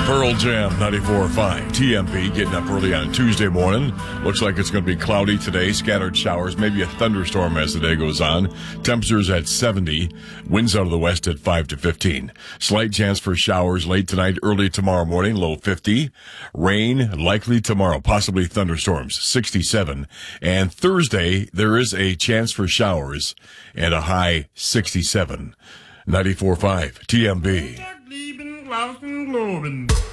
Pearl Jam 94.5 TMP getting up early on Tuesday morning. Looks like it's going to be cloudy today. Scattered showers, maybe a thunderstorm as the day goes on. Temperatures at 70. Winds out of the west at 5 to 15. Slight chance for showers late tonight, early tomorrow morning, low 50. Rain likely tomorrow, possibly thunderstorms, 67. And Thursday, there is a chance for showers and a high 67. 94.5 TMB. Lieben, laufen, globen.